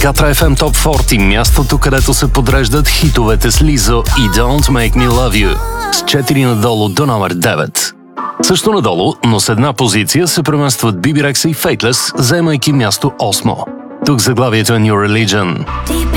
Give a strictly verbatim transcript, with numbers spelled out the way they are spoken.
Катра еф ем Top сорок, мястото, където се подреждат хитовете с Лизо и Don't Make Me Love You, с четири надолу до номер девет. Също надолу, но с една позиция, се преместват Биби Рекса и Faithless, заемайки място осмо. Тук заглавието е New Religion.